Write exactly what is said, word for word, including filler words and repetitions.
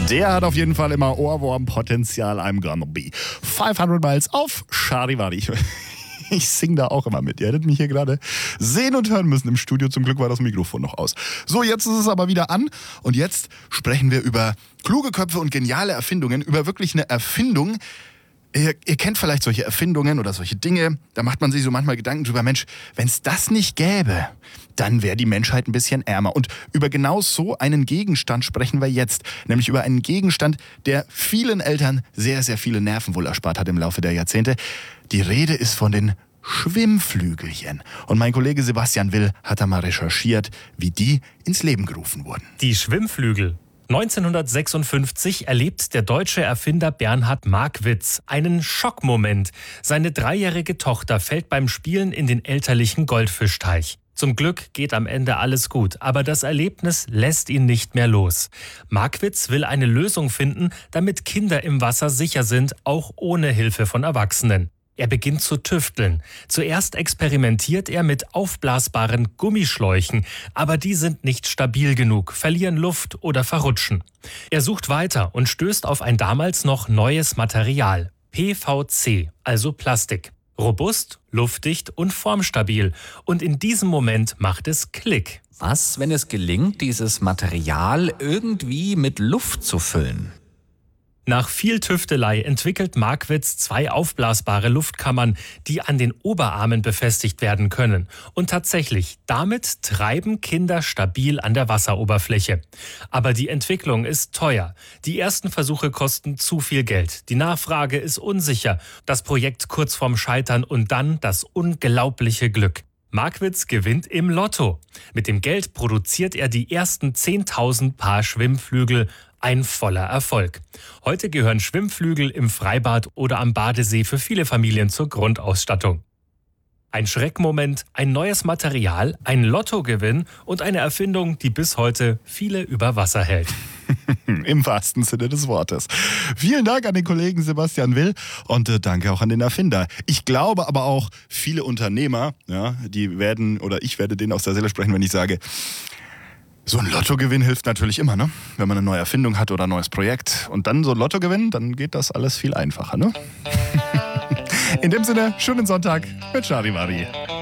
Der hat auf jeden Fall immer Ohrwurmpotenzial. I'm gonna be fünfhundert Miles auf Charivari. Ich, ich sing da auch immer mit. Ihr hättet mich hier gerade sehen und hören müssen im Studio. Zum Glück war das Mikrofon noch aus. So, jetzt ist es aber wieder an. Und jetzt sprechen wir über kluge Köpfe und geniale Erfindungen. Über wirklich eine Erfindung. Ihr, ihr kennt vielleicht solche Erfindungen oder solche Dinge, da macht man sich so manchmal Gedanken drüber, Mensch, wenn es das nicht gäbe, dann wäre die Menschheit ein bisschen ärmer. Und über genau so einen Gegenstand sprechen wir jetzt, nämlich über einen Gegenstand, der vielen Eltern sehr, sehr viele Nerven wohl erspart hat im Laufe der Jahrzehnte. Die Rede ist von den Schwimmflügelchen. Und mein Kollege Sebastian Will hat da mal recherchiert, wie die ins Leben gerufen wurden. Die Schwimmflügel. neunzehnhundertsechsundfünfzig erlebt der deutsche Erfinder Bernhard Markwitz einen Schockmoment. Seine dreijährige Tochter fällt beim Spielen in den elterlichen Goldfischteich. Zum Glück geht am Ende alles gut, aber das Erlebnis lässt ihn nicht mehr los. Markwitz will eine Lösung finden, damit Kinder im Wasser sicher sind, auch ohne Hilfe von Erwachsenen. Er beginnt zu tüfteln. Zuerst experimentiert er mit aufblasbaren Gummischläuchen, aber die sind nicht stabil genug, verlieren Luft oder verrutschen. Er sucht weiter und stößt auf ein damals noch neues Material, P V C, also Plastik. Robust, luftdicht und formstabil. Und in diesem Moment macht es Klick. Was, wenn es gelingt, dieses Material irgendwie mit Luft zu füllen? Nach viel Tüftelei entwickelt Markwitz zwei aufblasbare Luftkammern, die an den Oberarmen befestigt werden können. Und tatsächlich, damit treiben Kinder stabil an der Wasseroberfläche. Aber die Entwicklung ist teuer. Die ersten Versuche kosten zu viel Geld. Die Nachfrage ist unsicher. Das Projekt kurz vorm Scheitern und dann das unglaubliche Glück. Markwitz gewinnt im Lotto. Mit dem Geld produziert er die ersten zehntausend Paar Schwimmflügel. Ein voller Erfolg. Heute gehören Schwimmflügel im Freibad oder am Badesee für viele Familien zur Grundausstattung. Ein Schreckmoment, ein neues Material, ein Lottogewinn und eine Erfindung, die bis heute viele über Wasser hält. Im wahrsten Sinne des Wortes. Vielen Dank an den Kollegen Sebastian Will und äh, danke auch an den Erfinder. Ich glaube aber auch, viele Unternehmer, ja, die werden, oder ich werde denen aus der Seele sprechen, wenn ich sage, so ein Lottogewinn hilft natürlich immer, ne? Wenn man eine neue Erfindung hat oder ein neues Projekt und dann so ein Lottogewinn, dann geht das alles viel einfacher, ne? In dem Sinne, schönen Sonntag mit Charivari.